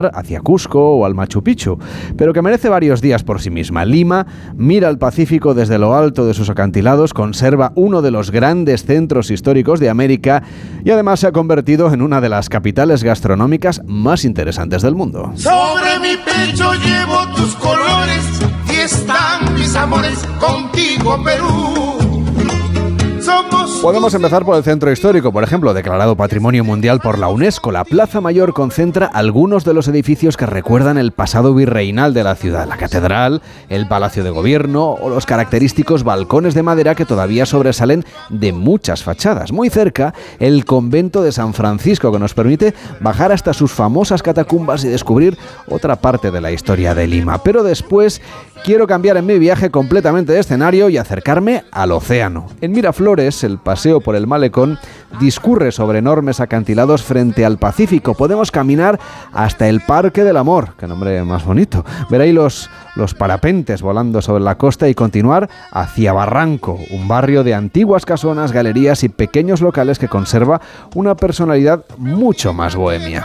hacia Cusco o al Machu Picchu, pero que merece varios días por sí misma. Lima mira al Pacífico desde lo alto de sus acantilados, conserva uno de los grandes centros históricos de América y además se ha convertido en una de las capitales gastronómicas más interesantes del mundo. Sobre mi pecho llevo tus colores y están mis amores contigo, Perú. Podemos empezar por el centro histórico, por ejemplo, declarado Patrimonio Mundial por la UNESCO. La Plaza Mayor concentra algunos de los edificios que recuerdan el pasado virreinal de la ciudad. La catedral, el Palacio de Gobierno o los característicos balcones de madera que todavía sobresalen de muchas fachadas. Muy cerca, el convento de San Francisco, que nos permite bajar hasta sus famosas catacumbas y descubrir otra parte de la historia de Lima. Pero después quiero cambiar en mi viaje completamente de escenario y acercarme al océano. En Miraflores, el paseo por el malecón discurre sobre enormes acantilados frente al Pacífico. Podemos caminar hasta el Parque del Amor, qué nombre más bonito. Ver ahí los parapentes volando sobre la costa y continuar hacia Barranco, un barrio de antiguas casonas, galerías y pequeños locales que conserva una personalidad mucho más bohemia.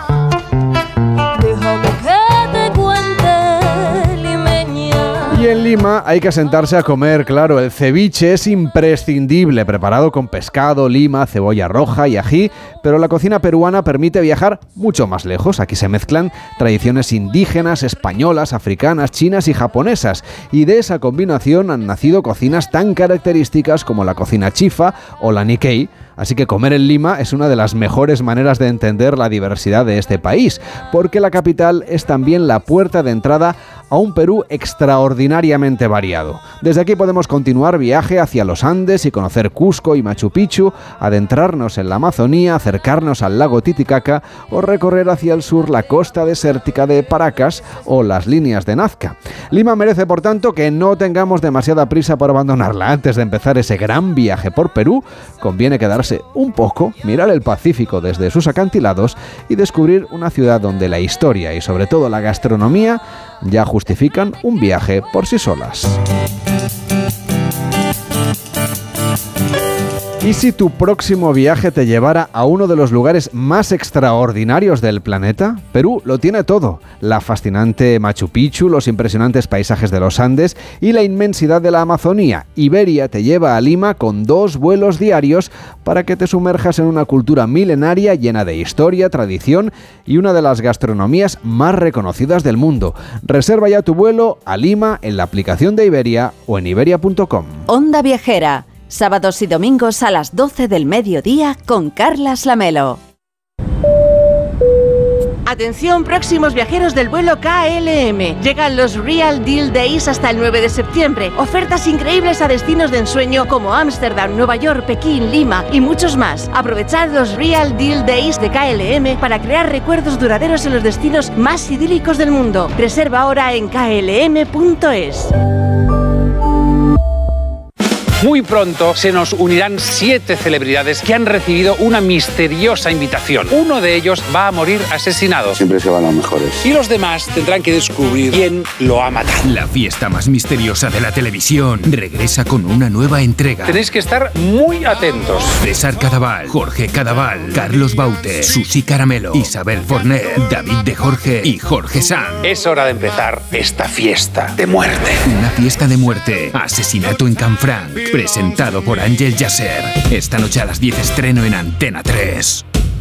Y en Lima hay que sentarse a comer, claro, el ceviche es imprescindible, preparado con pescado, lima, cebolla roja y ají, pero la cocina peruana permite viajar mucho más lejos. Aquí se mezclan tradiciones indígenas, españolas, africanas, chinas y japonesas, y de esa combinación han nacido cocinas tan características como la cocina chifa o la Nikkei. Así que comer en Lima es una de las mejores maneras de entender la diversidad de este país, porque la capital es también la puerta de entrada a un Perú extraordinariamente variado. Desde aquí podemos continuar viaje hacia los Andes y conocer Cusco y Machu Picchu, adentrarnos en la Amazonía, acercarnos al lago Titicaca o recorrer hacia el sur la costa desértica de Paracas o las líneas de Nazca. Lima merece, por tanto, que no tengamos demasiada prisa por abandonarla. Antes de empezar ese gran viaje por Perú, conviene quedarse un poco, mirar el Pacífico desde sus acantilados y descubrir una ciudad donde la historia y sobre todo la gastronomía ya justifican un viaje por sí solas. ¿Y si tu próximo viaje te llevara a uno de los lugares más extraordinarios del planeta? Perú lo tiene todo: la fascinante Machu Picchu, los impresionantes paisajes de los Andes y la inmensidad de la Amazonía. Iberia te lleva a Lima con 2 vuelos diarios para que te sumerjas en una cultura milenaria llena de historia, tradición y una de las gastronomías más reconocidas del mundo. Reserva ya tu vuelo a Lima en la aplicación de Iberia o en iberia.com. Onda Viajera. Sábados y domingos a las 12 del mediodía con Carlas Lamelo. Atención, próximos viajeros del vuelo KLM. Llegan los Real Deal Days hasta el 9 de septiembre. Ofertas increíbles a destinos de ensueño como Ámsterdam, Nueva York, Pekín, Lima y muchos más. Aprovechad los Real Deal Days de KLM para crear recuerdos duraderos en los destinos más idílicos del mundo. Reserva ahora en klm.es. Muy pronto se nos unirán 7 celebridades que han recibido una misteriosa invitación. Uno de ellos va a morir asesinado. Siempre se van los mejores. Y los demás tendrán que descubrir quién lo ha matado. La fiesta más misteriosa de la televisión regresa con una nueva entrega. Tenéis que estar muy atentos. César Cadaval, Jorge Cadaval, Carlos Baute, Susi Caramelo, Isabel Forner, David de Jorge y Jorge Sanz. Es hora de empezar esta fiesta de muerte. Una fiesta de muerte. Asesinato en Canfranc. Presentado por Ángel Yasser. Esta noche a las 10 estreno en Antena 3.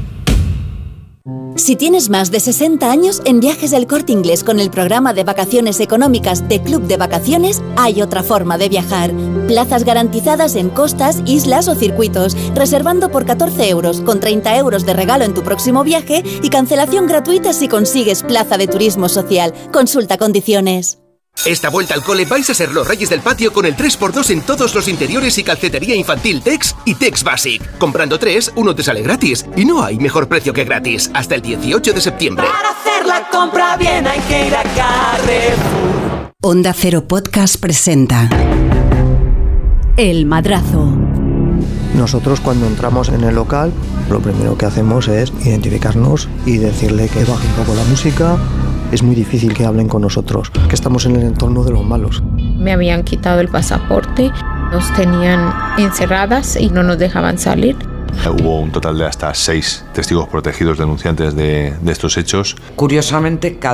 Si tienes más de 60 años, en Viajes del Corte Inglés con el programa de vacaciones económicas de Club de Vacaciones hay otra forma de viajar. Plazas garantizadas en costas, islas o circuitos, reservando por 14 euros, con 30 euros de regalo en tu próximo viaje y cancelación gratuita si consigues plaza de turismo social. Consulta condiciones. Esta vuelta al cole vais a ser los reyes del patio con el 3x2 en todos los interiores y calcetería infantil Tex y Tex Basic. Comprando 3, uno te sale gratis. Y no hay mejor precio que gratis. Hasta el 18 de septiembre. Para hacer la compra bien hay que ir a Carrefour. Onda Cero Podcast presenta El Madrazo. Nosotros cuando entramos en el local, lo primero que hacemos es identificarnos y decirle que baje un poco la música. Es muy difícil que hablen con nosotros, que estamos en el entorno de los malos. Me habían quitado el pasaporte, nos tenían encerradas y no nos dejaban salir. Hubo un total de hasta 6 testigos protegidos denunciantes de estos hechos. Curiosamente,